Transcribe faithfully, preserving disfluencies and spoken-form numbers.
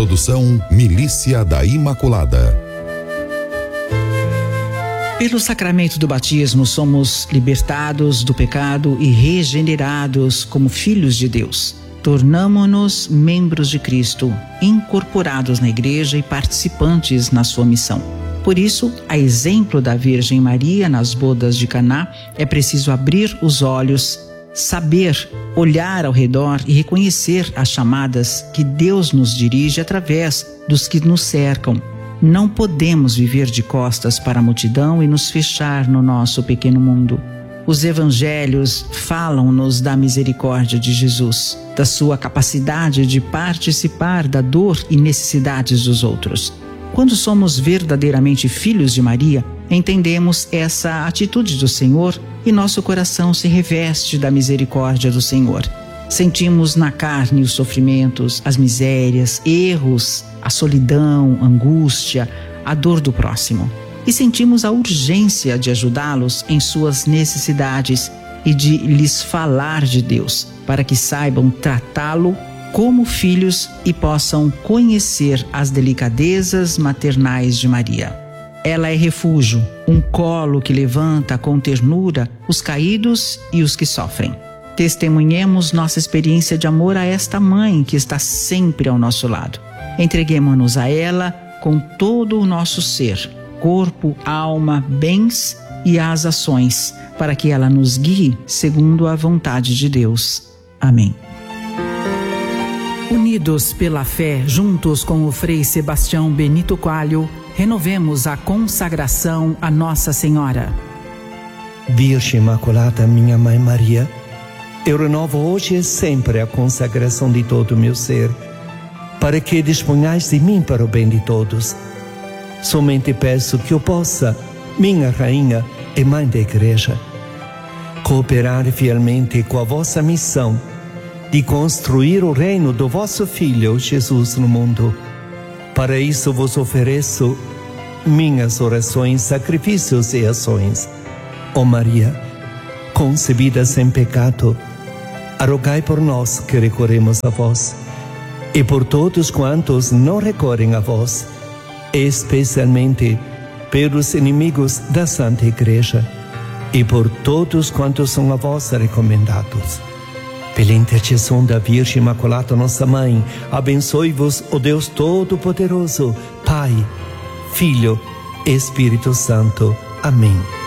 Produção Milícia da Imaculada. Pelo sacramento do batismo, somos libertados do pecado e regenerados como filhos de Deus. Tornamo-nos membros de Cristo, incorporados na Igreja e participantes na sua missão. Por isso, a exemplo da Virgem Maria nas bodas de Caná, é preciso abrir os olhos, saber olhar ao redor e reconhecer as chamadas que Deus nos dirige através dos que nos cercam. Não podemos viver de costas para a multidão e nos fechar no nosso pequeno mundo. Os evangelhos falam-nos da misericórdia de Jesus, da sua capacidade de participar da dor e necessidades dos outros. Quando somos verdadeiramente filhos de Maria, entendemos essa atitude do Senhor e nosso coração se reveste da misericórdia do Senhor. Sentimos na carne os sofrimentos, as misérias, erros, a solidão, a angústia, a dor do próximo. E sentimos a urgência de ajudá-los em suas necessidades e de lhes falar de Deus, para que saibam tratá-lo como filhos e possam conhecer as delicadezas maternais de Maria. Ela é refúgio, um colo que levanta com ternura os caídos e os que sofrem. Testemunhemos nossa experiência de amor a esta mãe que está sempre ao nosso lado. Entreguemo-nos a ela com todo o nosso ser, corpo, alma, bens e as ações, para que ela nos guie segundo a vontade de Deus. Amém. Unidos pela fé, juntos com o Frei Sebastião Benito Coelho, renovemos a consagração a Nossa Senhora. Virgem Imaculada, minha Mãe Maria, eu renovo hoje e sempre a consagração de todo o meu ser, para que disponhais de mim para o bem de todos. Somente peço que eu possa, minha Rainha e Mãe da Igreja, cooperar fielmente com a vossa missão de construir o reino do vosso Filho Jesus no mundo. Para isso vos ofereço minhas orações, sacrifícios e ações. Ó Maria, concebida sem pecado, rogai por nós que recorremos a vós, e por todos quantos não recorrem a vós, especialmente pelos inimigos da Santa Igreja, e por todos quantos são a vós recomendados. Pela intercessão da Virgem Imaculada, nossa Mãe, abençoe-vos o Deus Todo-Poderoso, Pai, Filho e Espírito Santo. Amém.